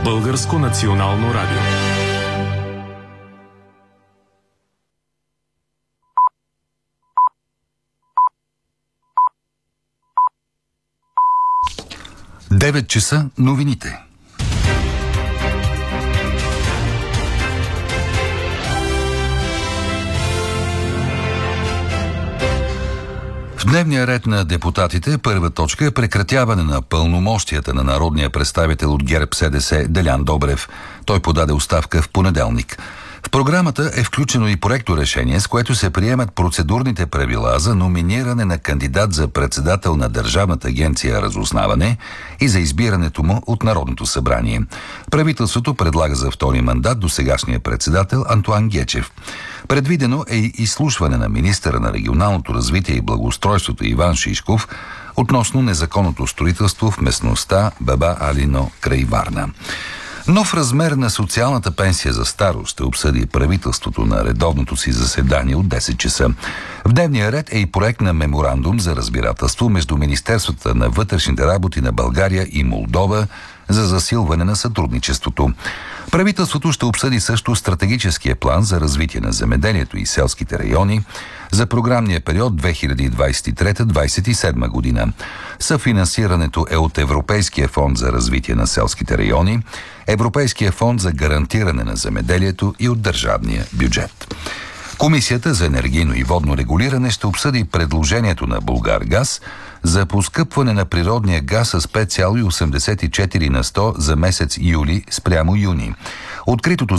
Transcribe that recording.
Българско национално радио. Девет часа новините. В дневния ред на депутатите първа точка е прекратяване на пълномощията на народния представител от ГЕРБ-СДС Делян Добрев. Той подаде оставка в понеделник. В програмата е включено и проекторешение, с което се приемат процедурните правила за номиниране на кандидат за председател на Държавната агенция разузнаване и за избирането му от Народното събрание. Правителството предлага за втори мандат досегашния председател Антоан Гечев. Предвидено е и изслушване на министъра на регионалното развитие и благоустройството Иван Шишков относно незаконното строителство в местността Баба Алино край Варна. Нов размер на социалната пенсия за старост ще обсъди правителството на редовното си заседание от 10 часа. В дневния ред е и проект на меморандум за разбирателство между Министерствата на вътрешните работи на България и Молдова за засилване на сътрудничеството. Правителството ще обсъди също стратегическия план за развитие на земеделието и селските райони за програмния период 2023-2027 година. Съфинансирането е от Европейския фонд за развитие на селските райони, Европейския фонд за гарантиране на земеделието и от държавния бюджет. Комисията за енергийно и водно регулиране ще обсъди предложението на Булгаргаз за поскъпване на природния газ с 5,84% за месец юли спрямо юни. Откритото